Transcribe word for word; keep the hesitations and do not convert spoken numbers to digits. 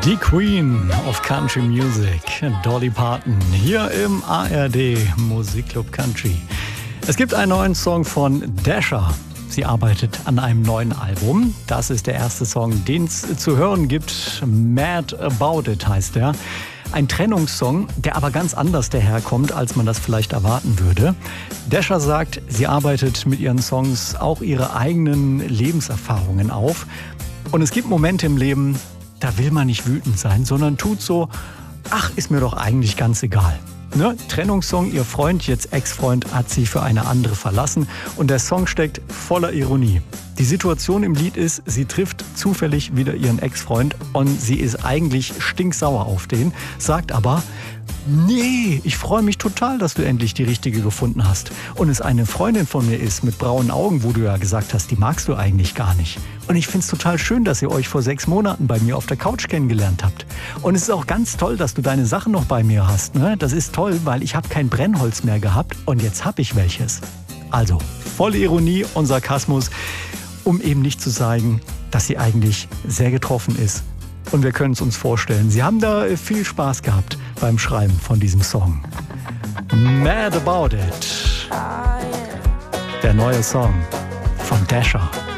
Die Queen of Country Music, Dolly Parton, hier im A R D Musikclub Country. Es gibt einen neuen Song von Dasher. Sie arbeitet an einem neuen Album. Das ist der erste Song, den es zu hören gibt. Mad About It heißt er. Ein Trennungssong, der aber ganz anders daherkommt, als man das vielleicht erwarten würde. Dasher sagt, sie arbeitet mit ihren Songs auch ihre eigenen Lebenserfahrungen auf. Und es gibt Momente im Leben, da will man nicht wütend sein, sondern tut so, ach, ist mir doch eigentlich ganz egal. Ne? Trennungssong, ihr Freund, jetzt Ex-Freund, hat sie für eine andere verlassen und der Song steckt voller Ironie. Die Situation im Lied ist, sie trifft zufällig wieder ihren Ex-Freund und sie ist eigentlich stinksauer auf den, sagt aber, nee, ich freue mich total, dass du endlich die richtige gefunden hast. Und es eine Freundin von mir ist mit braunen Augen, wo du ja gesagt hast, die magst du eigentlich gar nicht. Und ich finde es total schön, dass ihr euch vor sechs Monaten bei mir auf der Couch kennengelernt habt. Und es ist auch ganz toll, dass du deine Sachen noch bei mir hast. Ne? Das ist toll, weil ich habe kein Brennholz mehr gehabt und jetzt habe ich welches. Also, volle Ironie und Sarkasmus, um eben nicht zu zeigen, dass sie eigentlich sehr getroffen ist. Und wir können es uns vorstellen, sie haben da viel Spaß gehabt beim Schreiben von diesem Song. Mad About It. Der neue Song von Dasher.